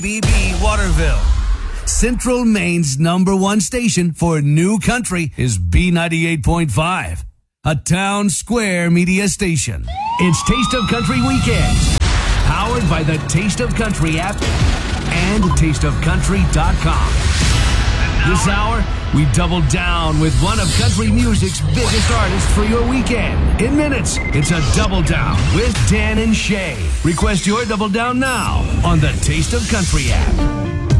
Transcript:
BB Waterville. Central Maine's #1 station for new country is B98.5, a town square media station. It's Taste of Country Weekends, powered by the Taste of Country app and tasteofcountry.com. This hour, we double down with one of country music's biggest artists for your weekend. In minutes, it's a Double Down with Dan and Shay. Request your Double Down now on the Taste of Country app.